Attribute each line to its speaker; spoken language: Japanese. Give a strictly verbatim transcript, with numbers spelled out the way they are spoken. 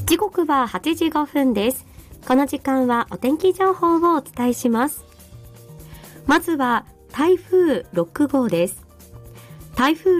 Speaker 1: 時刻ははちじごふんです。この時間はお天気情報をお伝えします。まずは台風ろく号です。台風